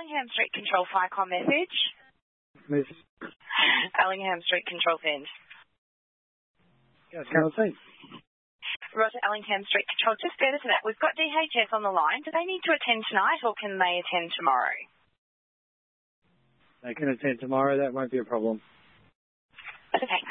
Allingham Street Control Ficon message. Allingham Street Control send. Yes, can I see? Roger, Allingham Street Control. Just further to that, we've got DHS on the line. Do they need to attend tonight or can they attend tomorrow? They can attend tomorrow. That won't be a problem. Okay.